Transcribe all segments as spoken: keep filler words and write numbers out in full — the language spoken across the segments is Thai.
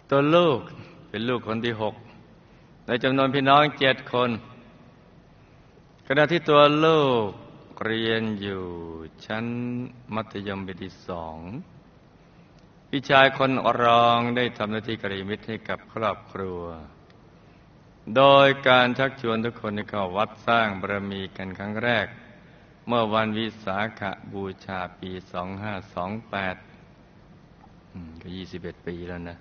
ตัวลูกเป็นลูกคนที่หกในจำนวนพี่น้องเจ็ดคนขณะที่ตัวลูกเรียนอยู่ชั้นมัธยมปีที่สองพี่ชายคนรองได้ทำหน้าที่กัลยาณมิตรให้กับครอบครัวโดยการชักชวนทุกคนให้เข้าวัดสร้างบารมีกันครั้งแรกเมื่อวันวิสาขบูชาปีสองห้าสองแปดก็ยี่สิบเอ็ดปีแล้วนะ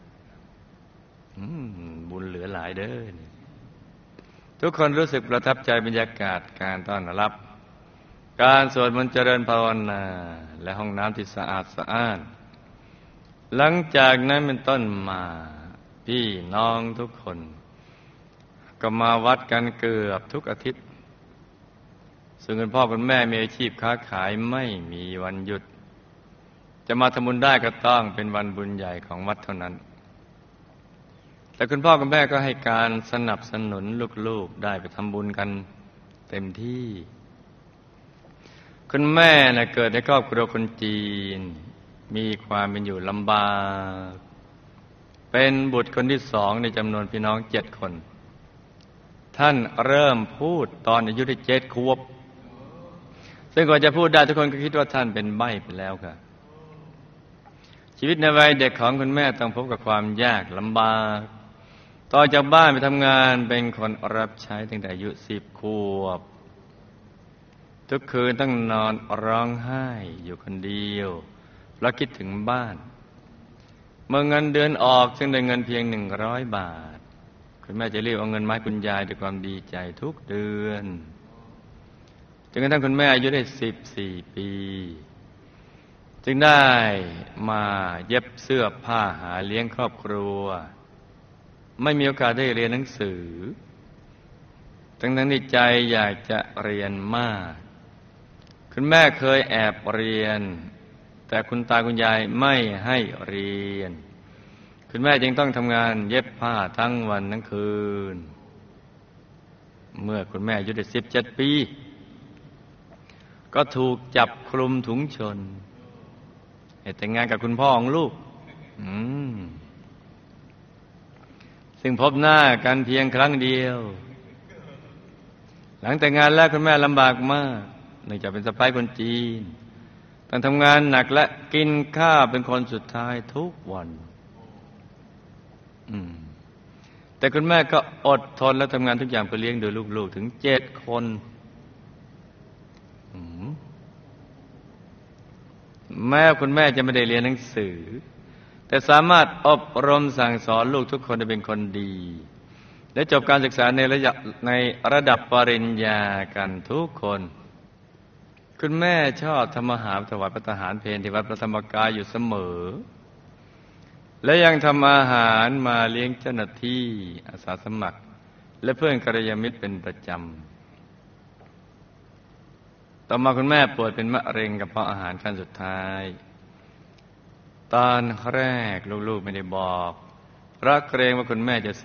บุญเหลือหลายเด้อทุกคนรู้สึกประทับใจบรรยากาศการต้อนรับการสวดมนต์เจริญภาวนาและห้องน้ำที่สะอาดสะอ้านหลังจากนั้นเป็นต้นมาพี่น้องทุกคนก็มาวัดกันเกือบทุกอาทิตย์ซึ่งคุณพ่อคุณแม่มีอาชีพค้าขายไม่มีวันหยุดจะมาทำบุญได้ก็ต้องเป็นวันบุญใหญ่ของวัดเท่านั้นแต่คุณพ่อคุณแม่ก็ให้การสนับสนุนลูกๆได้ไปทำบุญกันเต็มที่คุณแม่น่ะเกิดในครอบครัวคนจีนมีความเป็นอยู่ลำบากเป็นบุตรคนที่สองในจำนวนพี่น้องเจ็ดคนท่านเริ่มพูดตอนอายุได้เจ็ดขวบซึ่งก่อนจะพูดได้ทุกคนก็คิดว่าท่านเป็นใบ้ไปแล้วค่ะชีวิตในวัยเด็กของคุณแม่ต้องพบกับความยากลำบากต่อจากบ้านไปทำงานเป็นคนรับใช้ตั้งแต่อายุสิบขวบทุกคืนต้องนอนร้องไห้อยู่คนเดียวเพราะคิดถึงบ้านเมื่อเงินเดือนออกซึ่งได้เงินเพียงหนึ่งร้อยบาทคุณแม่จะรีบเอาเงินมาให้คุณยายด้วยความดีใจทุกเดือนจนกระทั่งคุณแม่อายุได้สิบสี่ปีจึงได้มาเย็บเสื้อผ้าหาเลี้ยงครอบครัวไม่มีโอกาสได้เรียนหนังสือทั้งนั้นที่ใจอยากจะเรียนมากคุณแม่เคยแอบเรียนแต่คุณตาคุณยายไม่ให้เรียนคุณแม่จึงต้องทำงานเย็บผ้าทั้งวันทั้งคืนเมื่อคุณแม่อายุได้สิบเจ็ดปีก็ถูกจับคลุมถุงชนให้แต่งงานกับคุณพ่อของลูกอืมซึ่งพบหน้ากันเพียงครั้งเดียวหลังแต่งงานแล้วคุณแม่ลำบากมากเนื่องจากเป็นสะใภ้คนจีนต้องทำงานหนักและกินข้าวเป็นคนสุดท้ายทุกวันอืมแต่คุณแม่ก็อดทนและทำงานทุกอย่างเพื่อเลี้ยงดูลูกๆถึงเจ็ดคนแม้คุณแม่จะไม่ได้เรียนหนังสือแต่สามารถอบรมสั่งสอนลูกทุกคนให้เป็นคนดีและจบการศึกษาในระดับในระดับปริญญากันทุกคนคุณแม่ชอบทำอาหารถวายพระทหารเพลที่วัดพระธรรมกายอยู่เสมอและยังทำอาหารมาเลี้ยงเจ้าหน้าที่อาสาสมัครและเพื่อนกัลยาณมิตรเป็นประจำต่อมาคุณแม่ป่วยเป็นมะเร็งกระเพาะอาหารขั้นสุดท้ายตอนแรกลูกๆไม่ได้บอกเพราะเกรงว่าคุณแม่จะ